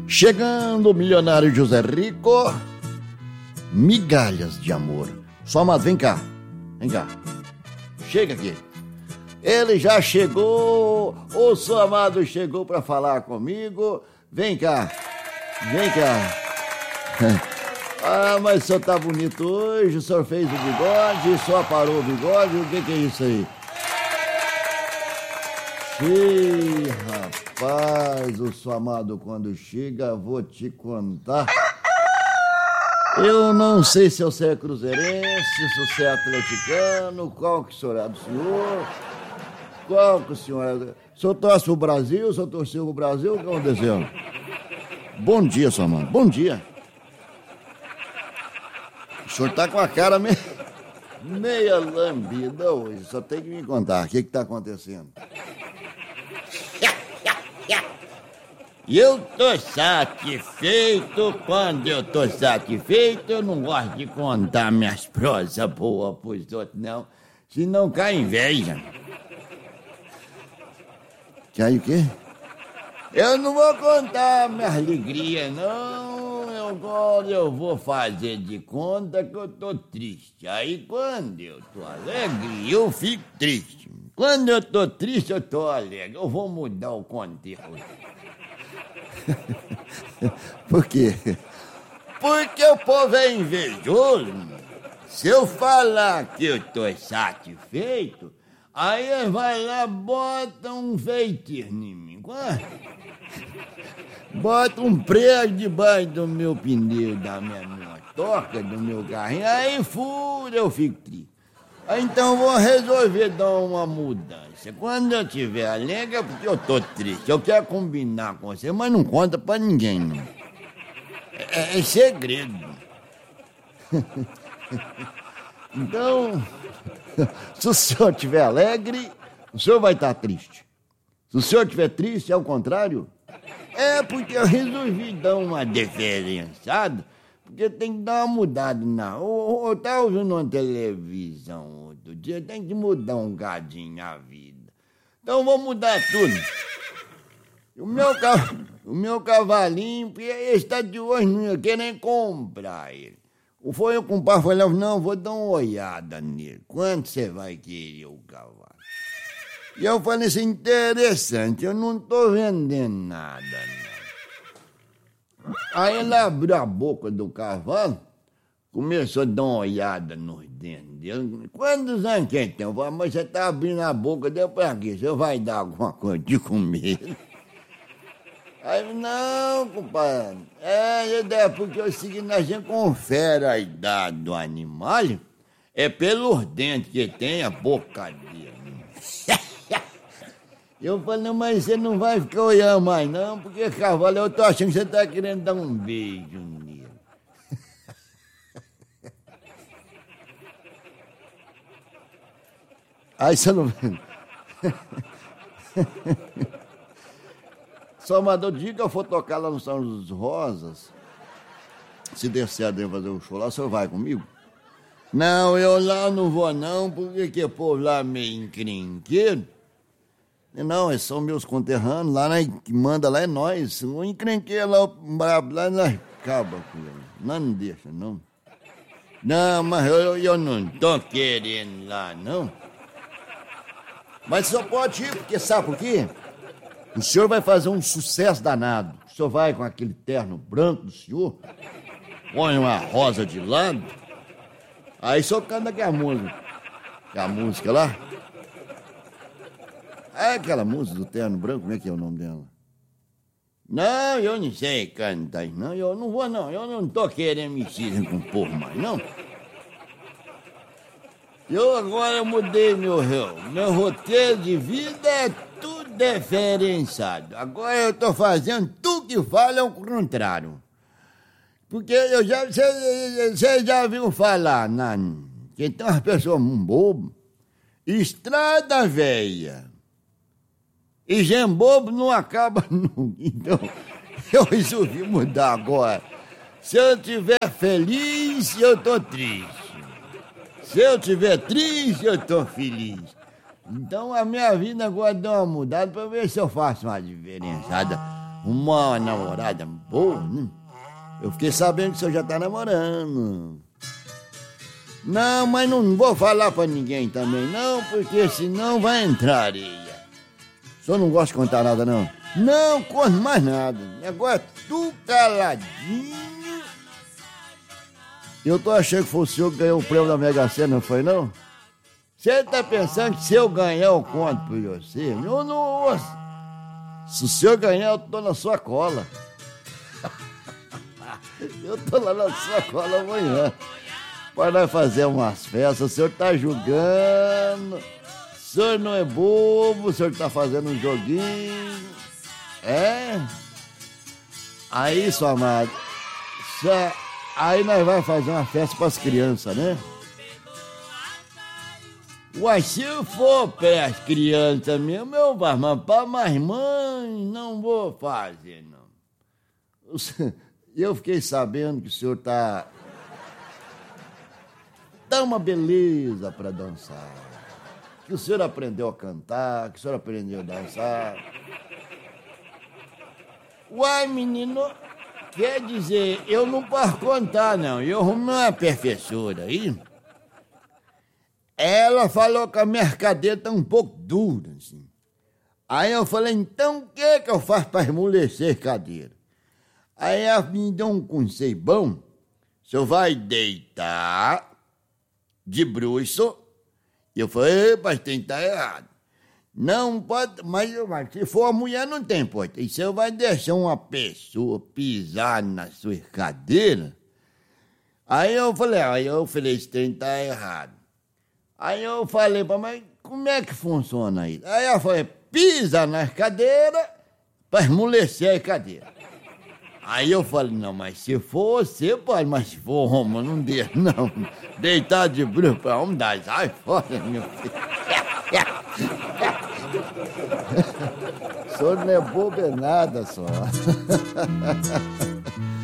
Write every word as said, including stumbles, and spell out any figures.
Chegando o milionário José Rico, migalhas de amor. Só amado, vem cá, vem cá, chega aqui. Ele já chegou, o seu amado chegou para falar comigo. Vem cá, vem cá. Ah, mas o senhor tá bonito hoje, o senhor fez o bigode, só parou o bigode, o que que é isso aí? Ih, rapaz, o seu amado quando chega, vou te contar. Eu não sei se você é cruzeirense, se você é atleticano, qual que o senhor é do senhor? Qual que o senhor é? O senhor torce o Brasil, o senhor torceu o Brasil, o que aconteceu? Bom dia, seu amado, bom dia. O senhor tá com a cara meio, meia lambida hoje, só tem que me contar, o que que tá acontecendo? E eu tô satisfeito, quando eu tô satisfeito, eu não gosto de contar minhas prosas boas pros outros, não. Senão cai inveja. Cai o quê? Eu não vou contar minha alegria, não. Eu, agora eu vou fazer de conta que eu tô triste. Aí quando eu tô alegre, eu fico triste. Quando eu tô triste, eu tô alegre. Eu vou mudar o contexto. Por quê? Porque o povo é invejoso. Se eu falar que eu tô satisfeito, aí ele vai lá, bota um feitiço em mim. Bota um prego debaixo do meu pneu, da minha motoca, do meu carrinho, aí fura, eu fico triste. Aí então vou resolver dar uma mudança. Quando eu tiver alegre é porque eu tô triste. Eu quero combinar com você, mas não conta pra ninguém, não. É, é segredo. Então, se o senhor estiver alegre, o senhor vai estar triste. Se o senhor estiver triste, é o contrário? É porque eu resolvi dar uma diferenciada, porque tem que dar uma mudada na... Eu, eu tava ouvindo uma televisão outro dia, tem que mudar um gadinho a vida. Então vou mudar tudo. O meu, ca... o meu cavalinho, esse tá de hoje, não ia querer comprar ele. Foi eu comprar, falei, não, vou dar uma olhada nele. Quanto você vai querer o cavalo? E eu falei assim, interessante, eu não tô vendendo nada, não. Aí ele abriu a boca do cavalo, começou a dar uma olhada nos dentes dele. Quantos anos que ele tem? Eu falei, mas você tá abrindo a boca, deu pra quê? Você vai dar alguma coisa de comer? Aí, não, compadre, é, é porque é o seguinte, a gente confere a idade do animal, é pelos dentes que tem a boca dele. Eu falei, não, mas você não vai ficar olhando mais não, porque cavalo, eu tô achando que você tá querendo dar um beijo nele. Aí você não... Só Amador, diga que eu for tocar lá no São dos Rosas, se der certo eu fazer o show lá, o senhor vai comigo? Não, eu lá não vou não, porque que o povo lá é meio encrenqueiro. Não, esses são meus conterrâneos, lá né, que manda lá é nós. O encrenqueiro lá, brabo, lá nós acaba com ele. Nós não deixa, não. Não, mas eu, eu não tô querendo lá, não. Mas o senhor pode ir, porque sabe por quê? O senhor vai fazer um sucesso danado. O senhor vai com aquele terno branco do senhor, põe uma rosa de lado, aí o senhor canta aquela música. Aquela música lá. É aquela música do terno branco, como é que é o nome dela? Não, eu não sei cantar, não. Eu não vou, não. Eu não tô querendo mexer com o povo mais, não. Eu agora eu mudei meu, meu roteiro de vida, é tudo diferenciado. Agora eu tô fazendo tudo que fala ao contrário. Porque eu já, você já viu falar, na, que tem umas pessoas bobas, estrada velha. E gente bobo não acaba nunca. Então, eu resolvi mudar agora. Se eu estiver feliz, eu tô triste. Se eu estiver triste, eu tô feliz. Então, a minha vida agora deu uma mudada para ver se eu faço uma diferenciada. uma namorada boa, né? Eu fiquei sabendo que o senhor já tá namorando. Não, mas não vou falar pra ninguém também, não, porque senão vai entrar areia. O senhor não gosta de contar nada, não? Não conto mais nada. Agora é tudo caladinho. Eu tô achando que foi o senhor que ganhou o prêmio da Mega Sena, não foi, não? Você tá pensando que se eu ganhar eu conto pra você? Eu não ouço. Se o senhor ganhar, eu tô na sua cola. Eu tô lá na sua cola amanhã. Para nós fazer umas festas. O senhor tá julgando. O senhor não é bobo. O senhor tá fazendo um joguinho. É? Aí, sua amada. Só... Aí nós vamos fazer uma festa pras crianças, né? Uai, se for para as crianças mesmo, eu vou, mas para mais mãe, não vou fazer, não. Eu fiquei sabendo que o senhor tá... Tá uma beleza para dançar. Que o senhor aprendeu a cantar, que o senhor aprendeu a dançar. Uai, menino, quer dizer, eu não posso contar, não. Eu arrumei uma professora aí. Ela falou que a minha cadeira tá um pouco dura, assim. Aí eu falei, então o que que eu faço para amolecer a cadeira? Aí ela me deu um conselho bom. O senhor vai deitar de bruço. Eu falei, mas tem que estar errado. Não pode, mas, mas se for a mulher não tem, pô. E você vai deixar uma pessoa pisar na sua cadeira? Aí eu falei, aí eu falei, isso tem que estar errado. Aí eu falei, mas como é que funciona isso? Aí ela falou, pisa nas cadeiras para esmolecer a cadeira. Aí eu falei, não, mas se for você pode, mas se for homem, não deixa, não. Deitar de bruxo para homem, dá, sai fora, meu filho. O senhor não é bobo é nada, só.